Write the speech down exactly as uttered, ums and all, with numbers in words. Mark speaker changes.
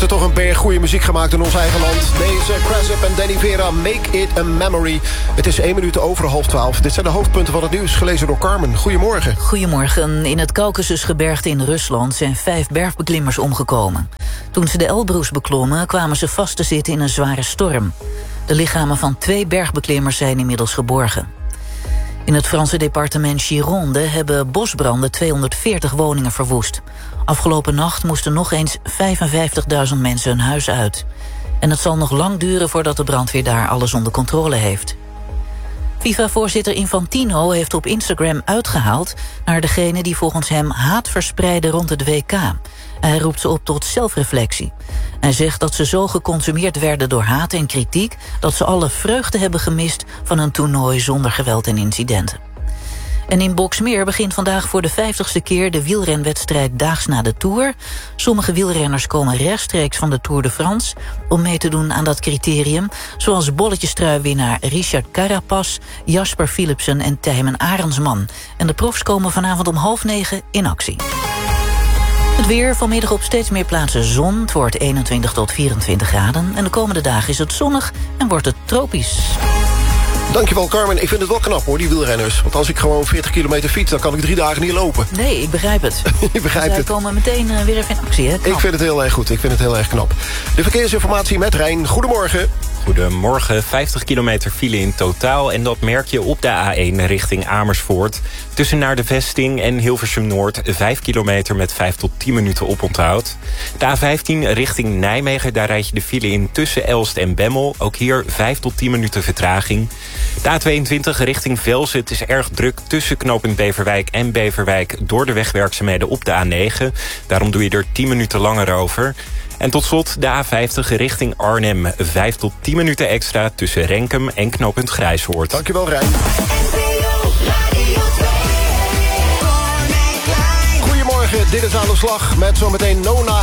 Speaker 1: er toch een berg goede muziek gemaakt in ons eigen land. Deze Crassup en Danny Vera, Make It a Memory. Het is één minuut over half twaalf. Dit zijn de hoofdpunten van het nieuws, gelezen door Carmen. Goedemorgen.
Speaker 2: Goedemorgen. In het Caucasusgebergte in Rusland zijn vijf bergbeklimmers omgekomen. Toen ze de Elbrus beklommen, kwamen ze vast te zitten in een zware storm. De lichamen van twee bergbeklimmers zijn inmiddels geborgen. In het Franse departement Gironde hebben bosbranden tweehonderdveertig woningen verwoest. Afgelopen nacht moesten nog eens vijfenvijftigduizend mensen hun huis uit. En het zal nog lang duren voordat de brandweer daar alles onder controle heeft. FIFA-voorzitter Infantino heeft op Instagram uitgehaald naar degene die volgens hem haat verspreiden rond het W K. Hij roept ze op tot zelfreflectie. Hij zegt dat ze zo geconsumeerd werden door haat en kritiek dat ze alle vreugde hebben gemist van een toernooi zonder geweld en incidenten. En in Boxmeer begint vandaag voor de vijftigste keer de wielrenwedstrijd daags na de Tour. Sommige wielrenners komen rechtstreeks van de Tour de France om mee te doen aan dat criterium, zoals bolletjestruiwinnaar Richard Carapaz, Jasper Philipsen en Tijmen Arendsman. En de profs komen vanavond om half negen in actie. Het weer, vanmiddag op steeds meer plaatsen zon. Het wordt eenentwintig tot vierentwintig graden. En de komende dagen is het zonnig en wordt het tropisch.
Speaker 1: Dankjewel, Carmen. Ik vind het wel knap, hoor, die wielrenners. Want als ik gewoon veertig kilometer fiets, dan kan ik drie dagen niet lopen.
Speaker 2: Nee, ik begrijp het.
Speaker 1: Je begrijpt
Speaker 2: Zij
Speaker 1: het.
Speaker 2: komen meteen uh, weer even in actie, hè? Knap.
Speaker 1: Ik vind het heel erg goed. Ik vind het heel erg knap. De verkeersinformatie met Rijn. Goedemorgen.
Speaker 3: Goedemorgen, vijftig kilometer file in totaal. En dat merk je op de A één richting Amersfoort. Tussen naar de Vesting en Hilversum Noord vijf kilometer met vijf tot tien minuten oponthoud. De A vijftien richting Nijmegen, daar rijd je de file in tussen Elst en Bemmel. Ook hier vijf tot tien minuten vertraging. De A tweeëntwintig richting Velsen. Het is erg druk tussen knooppunt Beverwijk en Beverwijk door de wegwerkzaamheden op de A negen. Daarom doe je er tien minuten langer over. En tot slot de A vijftig richting Arnhem. vijf tot tien minuten extra tussen Renkum en knooppunt Grijshoort.
Speaker 1: Dankjewel, Rijn. Goedemorgen, dit is Aan de Slag met zometeen Nona